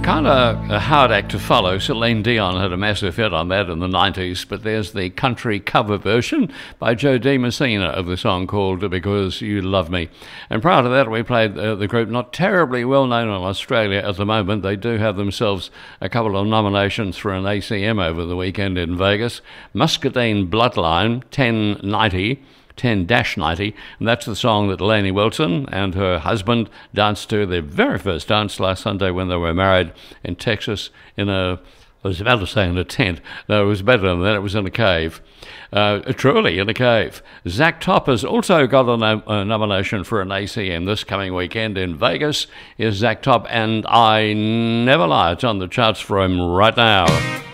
Kind of a hard act to follow. Celine Dion had a massive hit on that in the 90s, but there's the country cover version by Joe DiMessina of the song called Because You Love Me. And prior to that, we played the group, not terribly well known in Australia at the moment. They do have themselves a couple of nominations for an ACM over the weekend in Vegas. Muscadine Bloodline, 1090. 10-90, and that's the song that Lainey Wilson and her husband danced to their very first dance last Sunday when they were married in Texas in I was about to say in a tent. No, it was better than that. It was in a cave. Truly, in a cave. Zach Top has also got a nomination for an ACM this coming weekend in Vegas. Is Zach Top, and I Never Lie. It's on the charts for him right now.